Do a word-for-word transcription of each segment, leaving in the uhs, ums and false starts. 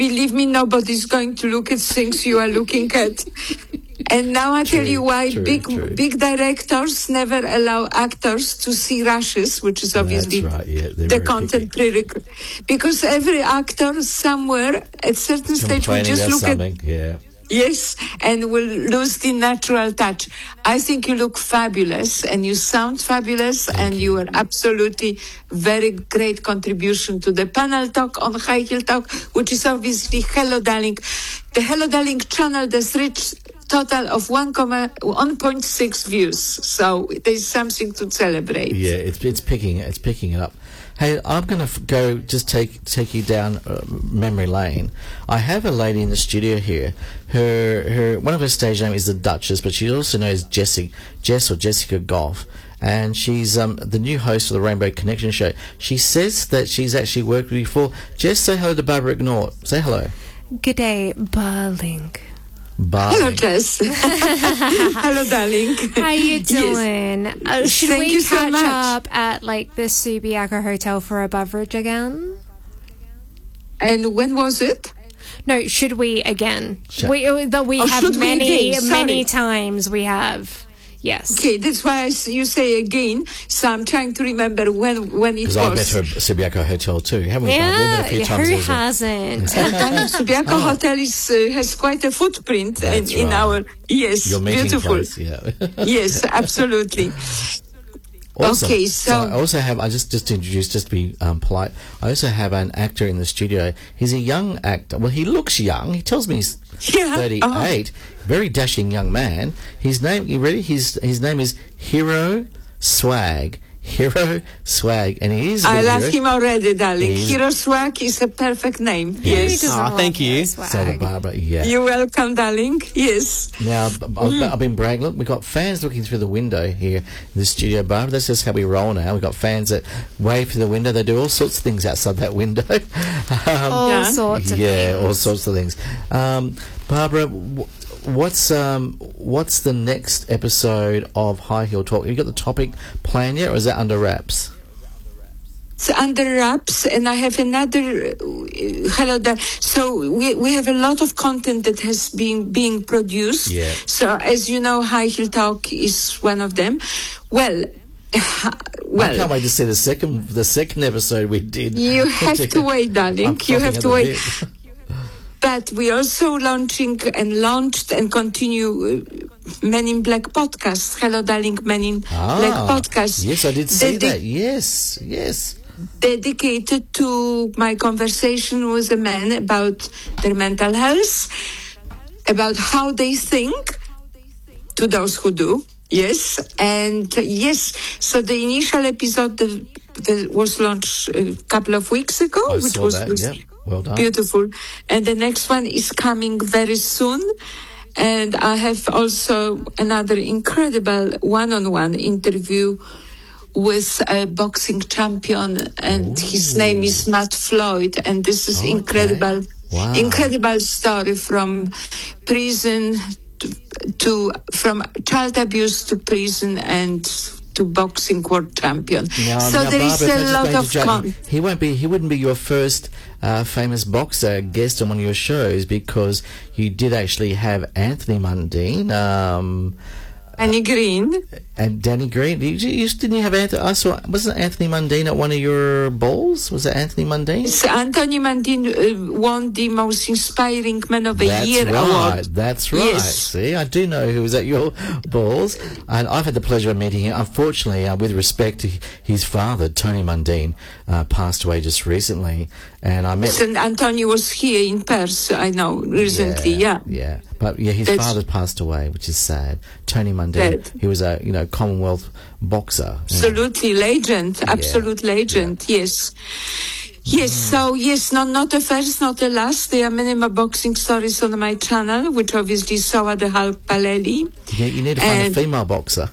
Believe me, nobody's going to look at things you are looking at. And now I True, tell you why true, big true. big directors never allow actors to see rushes, which is obviously That's right, yeah, they're the very content prerequisite. Because every actor somewhere at certain stage will Complaining just about look at something, yeah. yes, and will lose the natural touch. I think you look fabulous and you sound fabulous and you are absolutely very great contribution to the panel talk on High Heel Talk, which is obviously Hello Darling. The Hello Darling channel that's reached total of one point six views. So there's something to celebrate. Yeah, it's it's picking it's picking it up. Hey, I'm going to f- go just take take you down uh, memory lane. I have a lady in the studio here. Her her one of her stage name is the Duchess, but she also knows Jessie, Jess or Jessica Goff, and she's um the new host of the Rainbow Connection show. She says that she's actually worked with you before. Jess, say hello to Barbara Ignore. Say hello. Good day, Barling. Bye. Hello, Jess. Hello, darling. How you Yes. doing? Uh, should Thank we you so catch much. up at like the Subiaco Hotel for a beverage again? And when was it? No, should we again? Should- We uh, that we Oh, have should we many again? many Sorry. times. We have yes. Okay, that's why I s you say again. So I'm trying to remember when when it Because I've been was. to a Subiaco Hotel too, haven't we? Bob? We've been Yeah, a few times who also. hasn't? And darling, Subiaco Hotel is, uh, has quite a footprint in, That's in right. our yes, Your meeting beautiful. place, yeah. Yes, absolutely. Awesome. Okay, so- I also have, I just, just to introduce, just to be um, polite, I also have an actor in the studio. He's a young actor. Well, he looks young. He tells me he's Yeah, thirty-eight. Very dashing young man. His name, you ready? His, his name is Hero Swag. Hero Swag. And he is. a I bit love hero. him already, darling. He's- Hero Swag is a perfect name. Who Yes. doesn't Aw, love thank you. that swag? Santa Barbara, yeah. You're welcome, darling. Yes. Now, b- I've, I've been bragging. Look, we've got fans looking through the window here in the studio, Barbara. That's just how we roll now. We've got fans that wave through the window. They do all sorts of things outside that window. um, All Yeah. sorts of yeah, things. all sorts of things. Um, Barbara, w- what's um, what's the next episode of High Heel Talk? Have you got the topic planned yet, or is that under wraps? It's under wraps, and I have another. Uh, hello there. So we we have a lot of content that has been being produced. Yeah. So as you know, High Heel Talk is one of them. Well, I well. can't wait to see the second the second episode we did. You have to wait, darling. I'm You have chomping to at the wait. bit. But we also launching and launched and continue uh, Men in Black podcast. Hello, darling, Men in Black podcast. Yes, I did see Dedi- that. Yes, yes. Dedicated to my conversation with a man about their mental health, about how they think, to those who do. Yes, and uh, yes, so the initial episode that, that was launched a couple of weeks ago, I which saw was, that. was Yep. Well done. beautiful. And the next one is coming very soon. And I have also another incredible one-on-one interview with a boxing champion, and his name is Matt Floyd. And this is Okay. incredible, Wow. incredible story from prison to, to from child abuse to prison and to boxing world champion. Now, so now, there is Barbara, if I a just lot may of interject, con- He won't be. He wouldn't be your first uh, famous boxer guest on one of your shows, because you did actually have Anthony Mundine um, Annie Green. and Danny Green. You, you didn't you have Anthony? I saw. Wasn't Anthony Mundine at one of your balls? Was it Anthony Mundine? So Anthony Mundine uh, won the most inspiring man of the That's year right. award. That's right. Yes. See, I do know who was at your balls, and I've had the pleasure of meeting him. Unfortunately, uh, with respect to his father, Tony Mundine, uh, passed away just recently, and I met. And Anthony was here in Perth, I know, recently, yeah. yeah. But yeah, his That's- father passed away, which is sad. Tony Mundine. Dead. He was a you know Commonwealth boxer. you know. Absolutely legend, absolute legend, yes. Yes, so yes, not not the first, not the last. There are many more boxing stories on my channel, which obviously saw at the Hulk Paleli. You, you need to find And- a female boxer.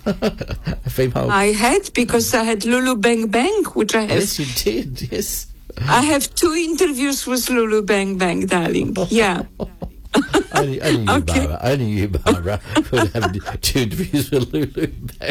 a female. I had, because I had Lulu Bang Bang, which I have. yes, you did. Yes. I have two interviews with Lulu Bang Bang, darling. Yeah. only, only you, Okay. Barbara. Only you, Barbara, would have two interviews with Lulu.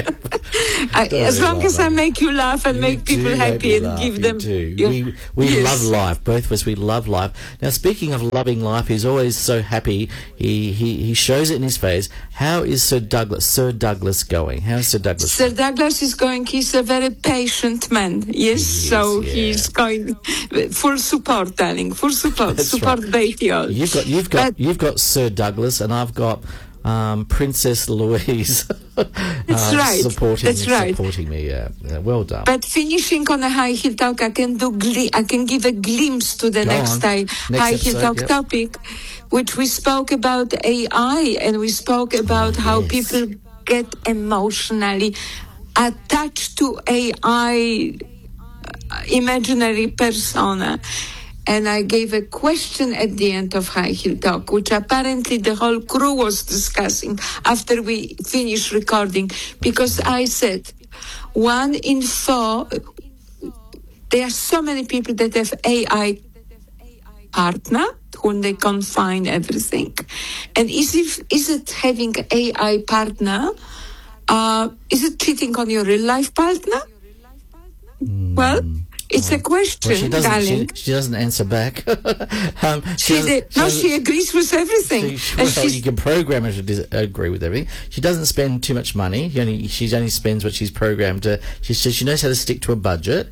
I, as long as I Barbara. make you laugh and You make people do make happy me and laugh, give you them. do. you- We we Yes. love life. Both of us, we love life. Now, speaking of loving life, he's always so happy. He he he shows it in his face. How is Sir Douglas Sir Douglas going? How's Sir Douglas? Sir Douglas is going, he's a very patient man. Yes, He is, so yeah. he's going full support, darling, full support, That's support right. Betty all. You've got you've got But- you've got Sir Douglas, and I've got um, Princess Louise. That's uh, right. Supporting That's right. supporting me. Yeah, yeah, well done. But finishing on a high heel talk, I can do gli- I can give a glimpse to the Go next, on. high, Next high heel episode, talk yep. topic, which we spoke about A I and we spoke about how yes. people get emotionally attached to A I uh, imaginary persona. And I gave a question at the end of High Heel Talk, which apparently the whole crew was discussing after we finished recording, because I said, one in four, there are so many people that have A I partner whom they confine everything. And is it, is it having A I partner, uh, is it cheating on your real life partner? Well, it's a question, Well, she doesn't. darling. She, she doesn't answer back. um, She doesn't- did. No, doesn't- she agrees with everything. She, And well, she's- you can program her to dis- agree with everything. She doesn't spend too much money. She only, she only spends what she's programmed to. She says she knows how to stick to a budget,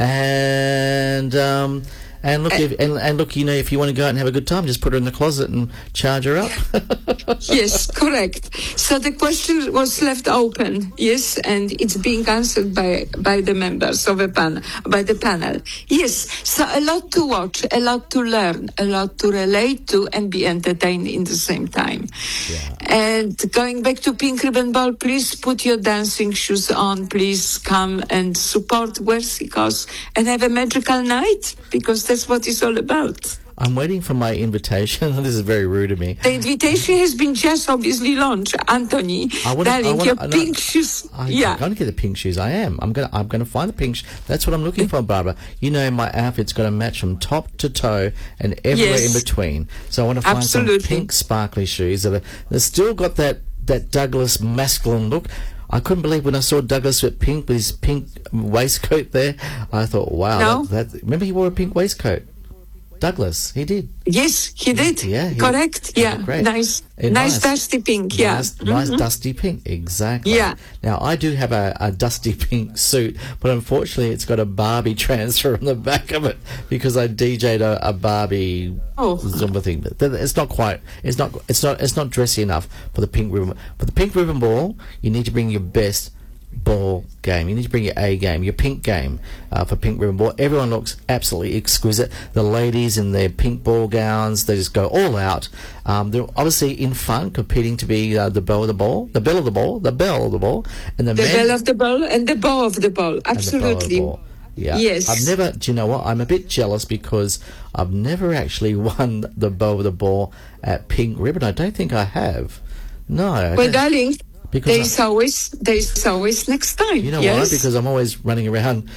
and um, and look, if, and, and look, you know, if you want to go out and have a good time, just put her in the closet and charge her up. Yes, correct. So the question was left open, yes, and it's being answered by by the members of a panel, by the panel. Yes, so a lot to watch, a lot to learn, a lot to relate to, and be entertained in the same time. Yeah. And going back to Pink Ribbon Ball, please put your dancing shoes on. Please come and support Wersicos and have a magical night, because that's what it's all about. I'm waiting for my invitation. This is very rude of me. The invitation has been just obviously launched, Anthony. I wanna- I darling, wanna- your I know- pink shoes. I'm yeah. going to get the pink shoes. I am. I'm going. to I'm going to find the pink. Sh- That's what I'm looking for, Barbara. You know, my outfit's got to match from top to toe and everywhere Yes. in between. So I want to find Absolutely. some pink, sparkly shoes that are. They've still got that that Douglas masculine look. I couldn't believe when I saw Douglas with pink with his pink waistcoat there. I thought, wow. No. That, that, remember, he wore a pink waistcoat. Douglas, he did. Yes, he did. Yeah, he- Correct. oh, Yeah. great. Nice, Eh, nice, nice. dusty pink. Yeah. Nice, nice Mhm. dusty pink. Exactly. Yeah. Now, I do have a, a dusty pink suit, but unfortunately it's got a Barbie transfer on the back of it because I D J'd a, a Barbie Oh. Zumba thing. But th- it's not quite, it's not, it's not, it's not dressy enough for the pink ribbon. For the pink ribbon ball, you need to bring your best ball game. You need to bring your A game, your pink game uh, for pink ribbon ball. Everyone looks absolutely exquisite. The ladies in their pink ball gowns, they just go all out. Um, they're obviously in fun, competing to be uh, the belle of the ball, the belle of the ball, the belle of the ball, and the, The men bell of the ball and the bow of the ball. and the belle of the Absolutely. ball. Yeah. Yes. I've never. Do you know what? I'm a bit jealous because I've never actually won the bow of the ball at pink ribbon. I don't think I have. No. I Well, don't- darling, Because there's always there's always next time. You know yes? why? Because I'm always running around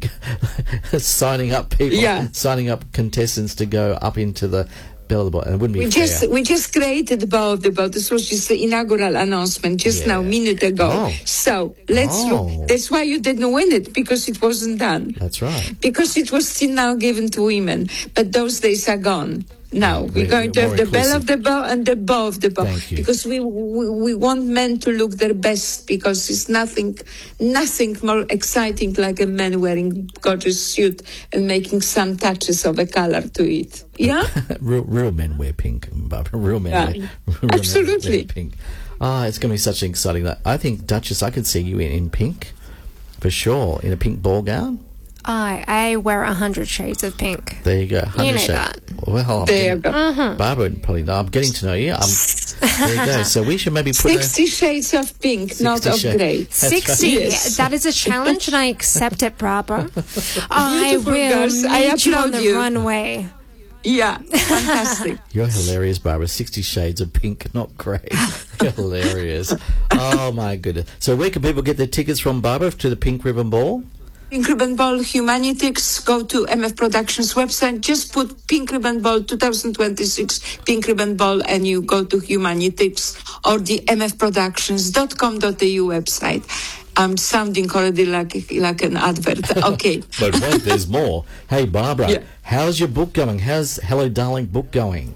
signing up people, Yeah. signing up contestants to go up into the bell of the ball. And it wouldn't be we fair. just we just created the bow of the ball. This was just the inaugural announcement just Yeah. now, minute ago. Oh. So let's Oh. look. That's why you didn't win it, because it wasn't done. That's right. Because it was still now given to women, but those days are gone. Now Yeah, we're going to more have the bell inclusive. of the bow and the bow of the bow, Thank you. because we, we we want men to look their best, because it's nothing nothing more exciting like a man wearing gorgeous suit and making some touches of a color to it. Yeah. real, real men wear pink, Barbara. Real men, Yeah. wear, real men Absolutely. wear pink. Ah, it's going to be such an exciting night. I think, Duchess, I could see you in, in pink, for sure, in a pink ball gown. I I wear a hundred shades of pink. There you go. one hundred know shades. that. Well, I'm There you getting- go. Barbara would probably know. I'm getting to know you. Um, there you go. So we should maybe put a, Sixty shades of pink, not sixty of shades. grey. That's right. Sixty. Yes. That is a challenge, and I accept it, Barbara. I Beautiful will girls. meet I you on applaud the you. runway. Yeah, fantastic. You're hilarious, Barbara. Sixty Shades of Pink, not grey. You're hilarious. Oh, my goodness. So where can people get their tickets from, Barbara, to the Pink Ribbon Ball? Pink Ribbon Ball Humanitics, go to M F Productions website, just put Pink Ribbon Ball twenty twenty-six Pink Ribbon Ball and you go to Humanitics or the m f productions dot com dot a u website. I'm sounding already like like an advert. Okay. But wait, there's more. Hey, Barbara, Yeah. how's your book going? How's Hello Darling book going?